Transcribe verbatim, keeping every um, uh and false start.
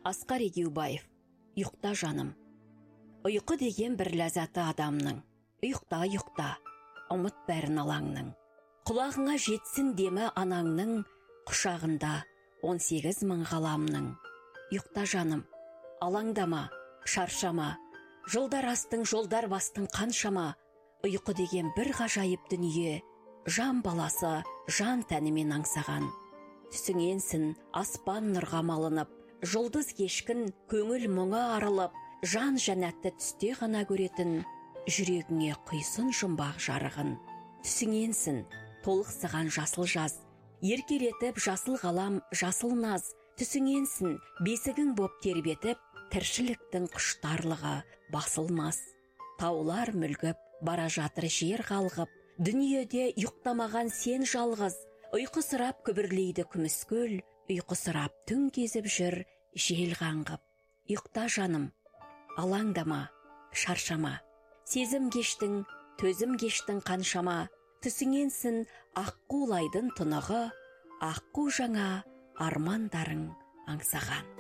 Асқар Егеубаев. Ұйықта жаным. Ұйқы деген бір ләззаты адамның. Ұйықта, ұйықта, ұмыт бәрін алаңның. Құлағыңа жетсін демі анаңның, құшағында он сегіз мың ғаламның. Ұйықта жаным, алаңдама, шаршама, жылдар астың, жолдар бастың қаншама. Ұйқы деген бір ғажайып дүние, жан баласы жан тәнімен аңсаған. Түсіңенсін аспан нұрға малынып, жұлдыз кешкін көңіл мұңы арылып, жан жәнәтті түсте ғана көретін, жүрегіңе құйсын жұмбақ жарығын. Түсіңенсін толықсыған жасыл жаз, еркелетіп жасыл ғалам жасыл наз. Түсіңенсін бесігің боп тербетіп, тіршіліктің құштарлығы басылмас. Таулар мүлгіп, бара жатыр жер қалғып, дүниеде ұйықтамаған сен жалғыз. Ұйқы сырап күбірлейді күміс көл, ұйқы сырап түн кезіп жүр жел қаңғып. Ұйықта жаным, алаңдама, шаршама, сезім кештің, төзім кештің қаншама. Түсіңенсін аққу лайдың тұнығы, аққу жаңа армандарың аңсаған.